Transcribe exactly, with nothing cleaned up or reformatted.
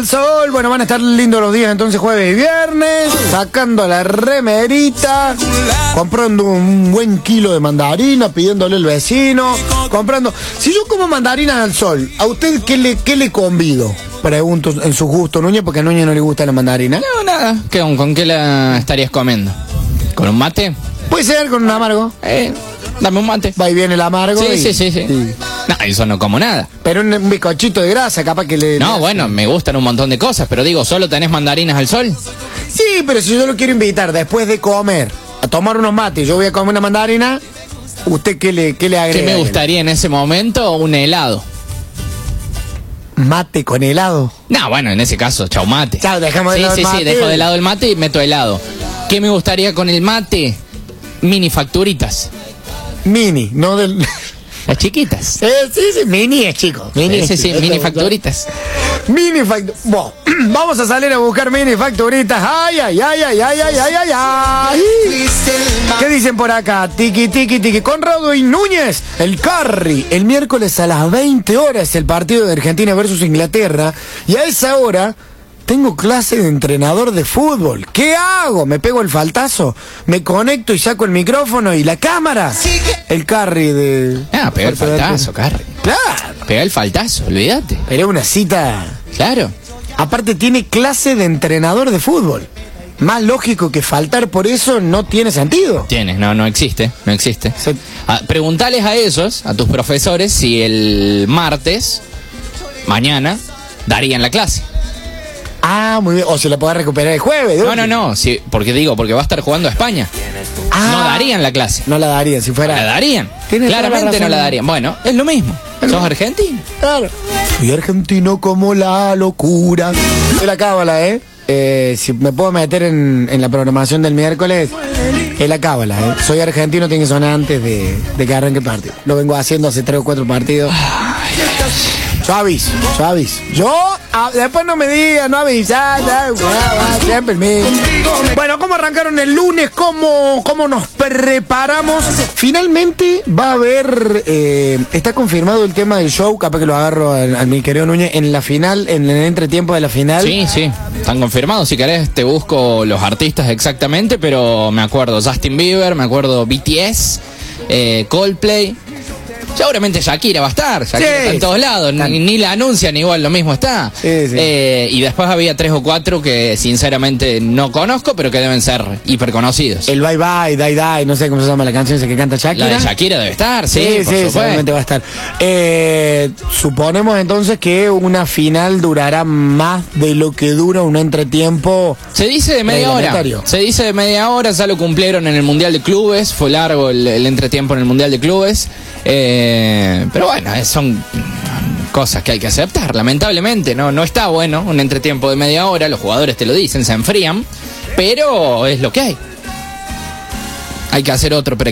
al sol. Bueno, van a estar lindos los días entonces, jueves y viernes. Sacando la remerita, comprando un buen kilo de mandarina, pidiéndole al vecino, comprando. Si yo como mandarinas al sol, ¿a usted qué le, qué le convido? Pregunto en su gusto, Núñez, porque a Núñez no le gusta la mandarina. No, nada. ¿Qué, con, ¿Con qué la estarías comiendo? ¿Con un mate? Puede ser con un amargo. Eh, dame un mate. Va y viene el amargo. Sí, y, sí, sí, sí. Y... No, eso no como nada. Pero un, un bizcochito de grasa, capaz que le... No, le bueno, me gustan un montón de cosas, pero digo, ¿solo tenés mandarinas al sol? Sí, pero si yo lo quiero invitar después de comer a tomar unos mates, yo voy a comer una mandarina, ¿usted qué le, qué le agrega? ¿Qué me gustaría en ese momento? Un helado. ¿Mate con helado? No, bueno, en ese caso, chau mate. Chau, dejamos de sí, lado sí, el sí, mate. dejo de lado el mate y meto helado. ¿Qué me gustaría con el mate? Mini facturitas. Mini, no del... Las chiquitas. Eh, sí, sí, mini es chico. Mini Sí, sí, es sí, chico. mini facturitas. Mini facturitas. Bueno, vamos a salir a buscar mini facturitas. Ay, ay, ay, ay, ay, ay, ay, ay, ay. ¿Qué dicen por acá? Tiki, tiki, tiki. Conrado y Núñez, el Carri. El miércoles a las veinte horas el partido de Argentina versus Inglaterra. Y a esa hora tengo clase de entrenador de fútbol. ¿Qué hago? ¿Me pego el faltazo? ¿Me conecto y saco el micrófono y la cámara? El Carri de... Ah, pega el faltazo, Carri. Claro. Pega el faltazo, olvídate. Pero una cita... Claro. Aparte tiene clase de entrenador de fútbol. Más lógico que faltar por eso no tiene sentido. Tienes, no, no existe, no existe. Se... Ah, preguntales a esos, a tus profesores, si el martes, mañana, darían la clase. Ah, muy bien. O se la puede recuperar el jueves. ¿De No, no, no, sí, porque digo, porque va a estar jugando a España. Ah, No darían la clase. No la darían, si fuera... La darían. Tienes toda la Claramente no razón. la darían. Bueno, es lo mismo. ¿Sos argentino? Claro. Soy argentino como la locura. Es la cábala, ¿eh? Eh, si me puedo meter en, en la programación del miércoles, es la cábala, ¿eh? Soy argentino, tiene que sonar antes de, de que arranque el partido. Lo vengo haciendo hace tres o cuatro partidos. Yo aviso, yo aviso. Yo, a, después no me digan, no avisar, siempre el mismo. Bueno, ¿cómo arrancaron el lunes? ¿Cómo, cómo nos preparamos? Finalmente va a haber, eh, está confirmado el tema del show, capaz que lo agarro al, al mi querido Núñez, en la final, en el entretiempo de la final. Sí, sí, están confirmados. Si querés te busco los artistas exactamente, pero me acuerdo Justin Bieber, me acuerdo B T S, eh, Coldplay. Seguramente Shakira va a estar, Shakira Sí, está en todos lados, ni, ni la anuncian, igual lo mismo está. Sí, sí. Eh, y después había tres o cuatro que sinceramente no conozco, pero que deben ser hiper conocidos. El Bye Bye, Die Die, no sé cómo se llama la canción esa que canta Shakira. La de Shakira debe estar, sí, Sí, por sí, supuesto. seguramente va a estar. Eh, suponemos entonces que una final durará más de lo que dura un entretiempo. Se dice de media hora. reglamentario. Se dice de media hora, ya lo cumplieron en el Mundial de Clubes, fue largo el, el entretiempo en el Mundial de Clubes. Eh, pero bueno, eh, son cosas que hay que aceptar, lamentablemente. No, no está bueno un entretiempo de media hora, los jugadores te lo dicen, se enfrían, pero es lo que hay. Hay que hacer otro pre